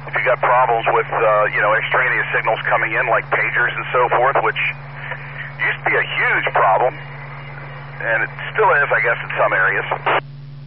if you got problems with, extraneous signals coming in like pagers and so forth, which used to be a huge problem, and it still is, I guess, in some areas.